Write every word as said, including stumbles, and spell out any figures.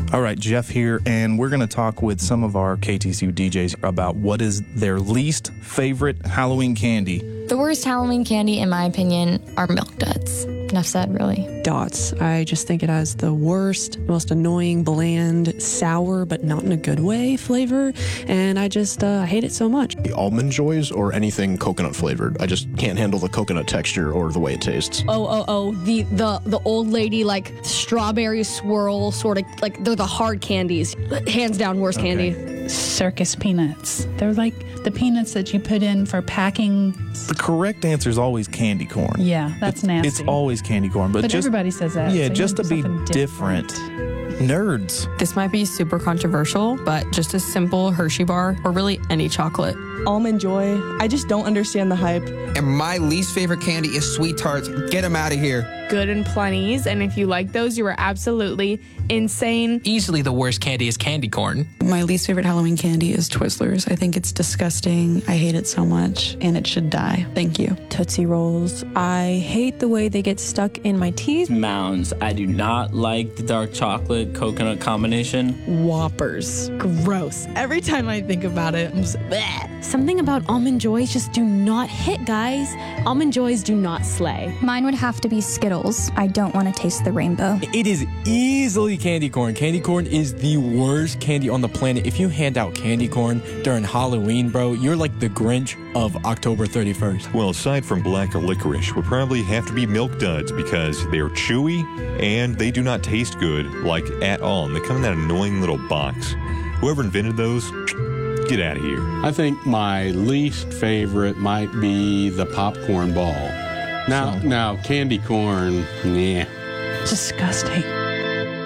All right, Jeff here, and we're going to talk with some of our K T C U D Js about what is their least favorite Halloween candy. The worst Halloween candy, in my opinion, are Milk Duds. Enough said, really. Dots. I just think it has the worst, most annoying, bland, sour, but not in a good way, flavor. And I just uh, hate it so much. The Almond Joys or anything coconut flavored. I just can't handle the coconut texture or the way it tastes. Oh, oh, oh. The, the, the old lady, like, strawberry swirl, sort of, like, they're the hard candies. Hands down, worst Okay. candy. Circus peanuts. They're like the peanuts that you put in for packing. The correct answer is always candy corn. Yeah, that's it's, nasty. It's always candy corn, but, But just everybody says that. yeah, so you just to have to be do something different. Nerds. This might be super controversial, but just a simple Hershey bar or really any chocolate. Almond Joy. I just don't understand the hype. And my least favorite candy is Sweet Tarts. Get them out of here. Good and plenties, and if you like those, you are absolutely insane. Easily the worst candy is candy corn. My least favorite Halloween candy is Twizzlers. I think it's disgusting. I hate it so much, and it should die. Thank you. Tootsie Rolls. I hate the way they get stuck in my teeth. Mounds. I do not like the dark chocolate coconut combination. Whoppers. Gross. Every time I think about it, I'm just bleh. Something about Almond Joys just do not hit, guys. Almond Joys do not slay. Mine would have to be Skittles. I don't want to taste the rainbow. It is easily candy corn. Candy corn is the worst candy on the planet. If you hand out candy corn during Halloween, bro, you're like the Grinch of October thirty-first. Well, aside from black licorice, would probably have to be Milk Duds because they're chewy and they do not taste good, like at all. And they come in that annoying little box. Whoever invented those, get out of here. I think my least favorite might be the popcorn ball. Now, now, candy corn, yeah. Disgusting.